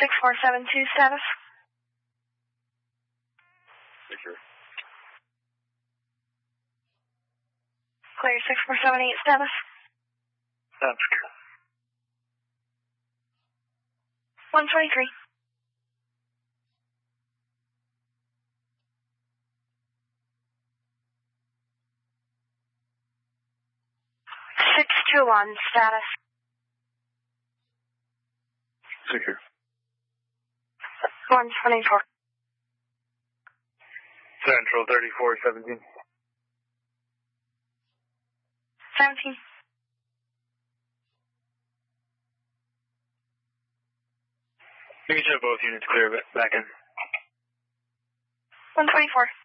6472 status. Secure. Clear 6478 status. Sounds secure. 123. Six two one status. Secure. 124. Central 3417. 17. You can show both units clear back in. 124.